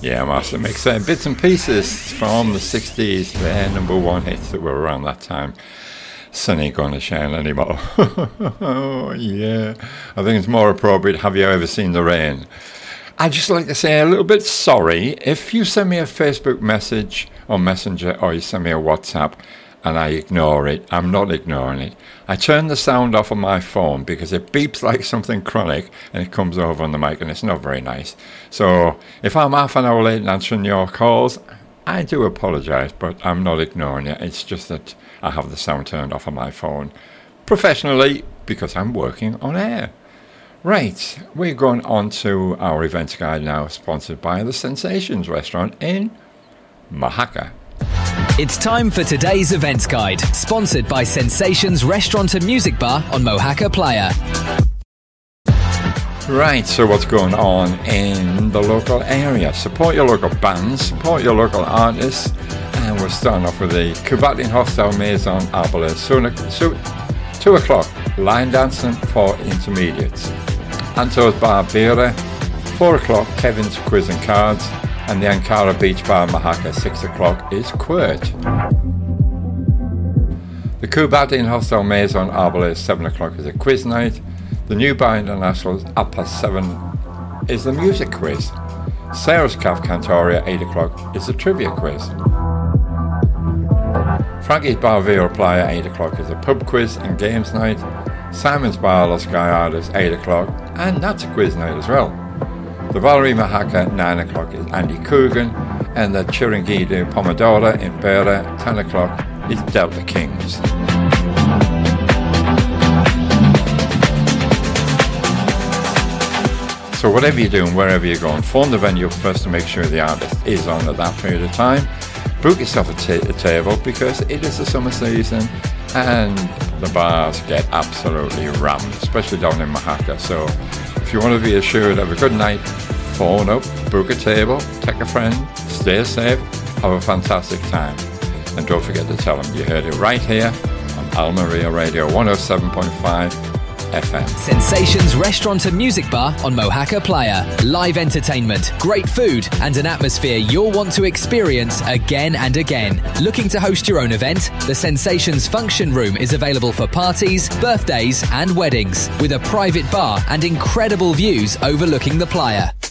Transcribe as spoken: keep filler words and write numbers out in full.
Yeah, Master Mix. Uh, bits and pieces from the sixties, their number one hits that were around that time. Sun ain't gonna shine anymore. Oh, yeah. I think it's more appropriate, have you ever seen the rain? I'd just like to say a little bit sorry. If you send me a Facebook message or Messenger or you send me a WhatsApp and I ignore it, I'm not ignoring it. I turn the sound off on my phone because it beeps like something chronic and it comes over on the mic and it's not very nice. So if I'm half an hour late in answering your calls, I do apologise, but I'm not ignoring it. It's just that I have the sound turned off on my phone professionally because I'm working on air. Right, we're going on to our events guide now, sponsored by the Sensations restaurant in Mahaka. It's time for today's events guide, sponsored by Sensations Restaurant and Music Bar on Mohaka Playa. Right, so what's going on in the local area? Support your local bands, support your local artists, and we're starting off with the Kubatin Hostel Maison Arbalest. So, two o'clock, line dancing for intermediates. Anto's Bar Beera, four o'clock, Kevin's Quiz and Cards, and the Ankara Beach Bar Mahaka, six o'clock, is Quirt. The Kubatin Hostel Maison Arbalest, seven o'clock, is a quiz night. The New Bar International's up past seven is the music quiz. Sarah's Caf Cantoria, eight o'clock, is the trivia quiz. Frankie's Bar Vera Playa, eight o'clock, is a pub quiz and games night. Simon's Bar Los Gallardos, eight o'clock, and that's a quiz night as well. The Valerie Mahaka, nine o'clock, is Andy Coogan, and the Chiringuito Pomodoro in Beira, ten o'clock, is Delta Kings. So whatever you're doing, wherever you're going, phone the venue first to make sure the artist is on at that period of time. Book yourself a, t- a table because it is the summer season and the bars get absolutely rammed, especially down in Mahaka. So if you want to be assured of a good night, phone up, book a table, take a friend, stay safe, have a fantastic time. And don't forget to tell them you heard it right here on Al Maria Radio one oh seven point five F M. Sensations Restaurant and Music Bar on Mohaka Playa. Live entertainment, great food, and an atmosphere you'll want to experience again and again. Looking to host your own event? The Sensations Function Room is available for parties, birthdays, and weddings, with a private bar and incredible views overlooking the playa.